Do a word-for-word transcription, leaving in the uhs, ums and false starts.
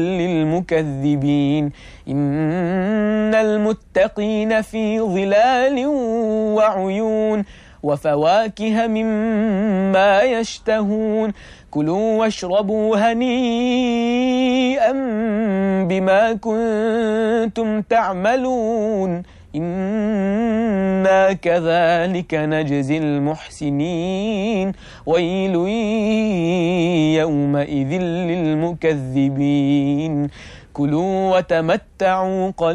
للمكذبين إن المتقين في ظلال وعيون وفواكه مما يشتهون كلوا واشربوا هنيئا بما كنتم تعملون إنا كذلك نجزي المحسنين ويل يومئذ للمكذبين كلوا وتمتعوا قليلا